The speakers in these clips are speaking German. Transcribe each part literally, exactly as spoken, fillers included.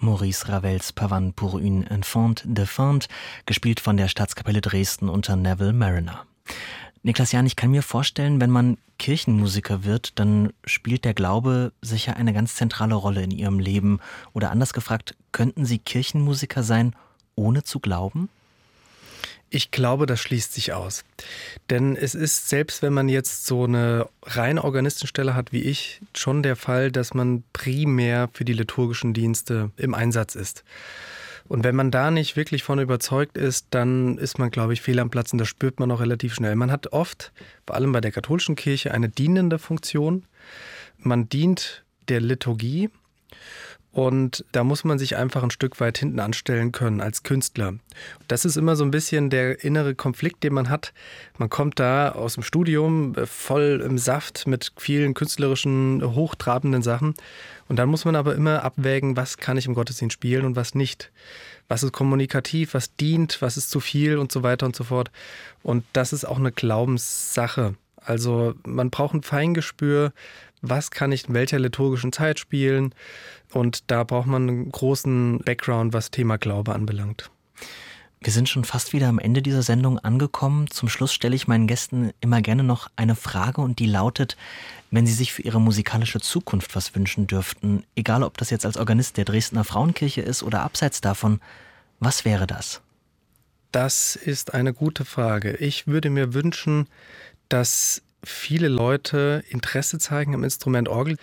Maurice Ravels Pavane pour une enfant de fente, gespielt von der Staatskapelle Dresden unter Neville Marriner. Niklas Jahn, ich kann mir vorstellen, wenn man Kirchenmusiker wird, dann spielt der Glaube sicher eine ganz zentrale Rolle in Ihrem Leben. Oder anders gefragt, könnten Sie Kirchenmusiker sein, ohne zu glauben? Ich glaube, das schließt sich aus. Denn es ist, selbst wenn man jetzt so eine reine Organistenstelle hat wie ich, schon der Fall, dass man primär für die liturgischen Dienste im Einsatz ist. Und wenn man da nicht wirklich von überzeugt ist, dann ist man, glaube ich, fehl am Platz und das spürt man auch relativ schnell. Man hat oft, vor allem bei der katholischen Kirche, eine dienende Funktion. Man dient der Liturgie. Und da muss man sich einfach ein Stück weit hinten anstellen können als Künstler. Das ist immer so ein bisschen der innere Konflikt, den man hat. Man kommt da aus dem Studium voll im Saft mit vielen künstlerischen, hochtrabenden Sachen. Und dann muss man aber immer abwägen, was kann ich im Gottesdienst spielen und was nicht. Was ist kommunikativ, was dient, was ist zu viel und so weiter und so fort. Und das ist auch eine Glaubenssache. Also man braucht ein Feingespür, was kann ich in welcher liturgischen Zeit spielen. Und da braucht man einen großen Background, was Thema Glaube anbelangt. Wir sind schon fast wieder am Ende dieser Sendung angekommen. Zum Schluss stelle ich meinen Gästen immer gerne noch eine Frage und die lautet, wenn Sie sich für Ihre musikalische Zukunft was wünschen dürften, egal ob das jetzt als Organist der Dresdner Frauenkirche ist oder abseits davon, was wäre das? Das ist eine gute Frage. Ich würde mir wünschen, dass viele Leute Interesse zeigen am Instrument Orgel,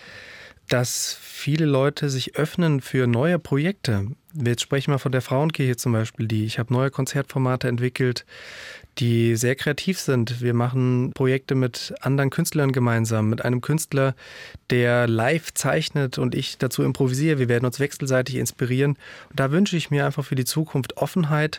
dass viele Leute sich öffnen für neue Projekte. Jetzt sprechen wir von der Frauenkirche zum Beispiel, die ich habe neue Konzertformate entwickelt, die sehr kreativ sind. Wir machen Projekte mit anderen Künstlern gemeinsam, mit einem Künstler, der live zeichnet und ich dazu improvisiere. Wir werden uns wechselseitig inspirieren. Und da wünsche ich mir einfach für die Zukunft Offenheit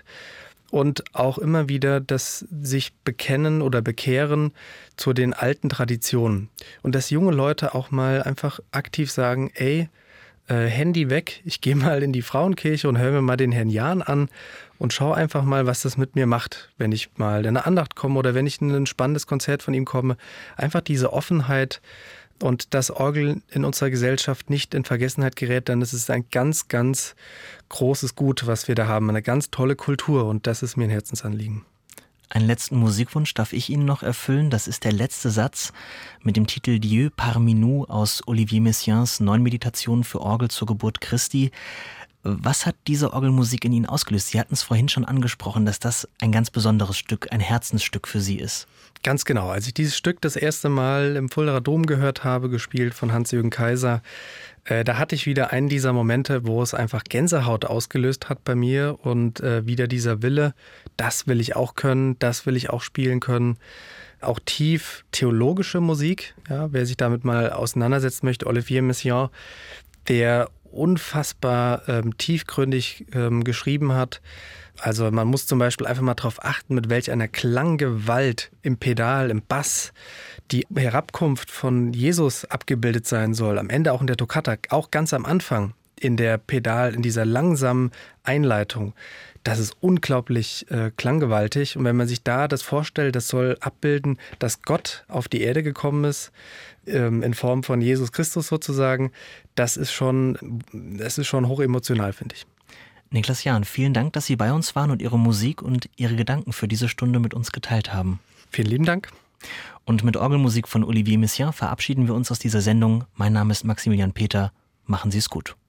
und auch immer wieder das sich bekennen oder bekehren zu den alten Traditionen. Und dass junge Leute auch mal einfach aktiv sagen, ey, äh, Handy weg, ich gehe mal in die Frauenkirche und höre mir mal den Herrn Jahn an und schaue einfach mal, was das mit mir macht, wenn ich mal in eine Andacht komme oder wenn ich in ein spannendes Konzert von ihm komme. Einfach diese Offenheit und dass Orgel in unserer Gesellschaft nicht in Vergessenheit gerät, denn es ist ein ganz, ganz großes Gut, was wir da haben. Eine ganz tolle Kultur und das ist mir ein Herzensanliegen. Einen letzten Musikwunsch darf ich Ihnen noch erfüllen. Das ist der letzte Satz mit dem Titel Dieu parmi nous aus Olivier Messiaens Neun Meditationen für Orgel zur Geburt Christi. Was hat diese Orgelmusik in Ihnen ausgelöst? Sie hatten es vorhin schon angesprochen, dass das ein ganz besonderes Stück, ein Herzensstück für Sie ist. Ganz genau. Als ich dieses Stück das erste Mal im Fuldaer Dom gehört habe, gespielt von Hans-Jürgen Kaiser, äh, da hatte ich wieder einen dieser Momente, wo es einfach Gänsehaut ausgelöst hat bei mir und äh, wieder dieser Wille, das will ich auch können, das will ich auch spielen können. Auch tief theologische Musik, ja, wer sich damit mal auseinandersetzen möchte, Olivier Messiaen, der unfassbar ähm, tiefgründig ähm, geschrieben hat. Also man muss zum Beispiel einfach mal darauf achten, mit welch einer Klanggewalt im Pedal, im Bass die Herabkunft von Jesus abgebildet sein soll. Am Ende auch in der Toccata, auch ganz am Anfang in der Pedal, in dieser langsamen Einleitung. Das ist unglaublich äh, klanggewaltig. Und wenn man sich da das vorstellt, das soll abbilden, dass Gott auf die Erde gekommen ist, ähm, in Form von Jesus Christus sozusagen, das ist schon, das ist schon hochemotional, finde ich. Niklas Jahn, vielen Dank, dass Sie bei uns waren und Ihre Musik und Ihre Gedanken für diese Stunde mit uns geteilt haben. Vielen lieben Dank. Und mit Orgelmusik von Olivier Messiaen verabschieden wir uns aus dieser Sendung. Mein Name ist Maximilian Peter. Machen Sie es gut.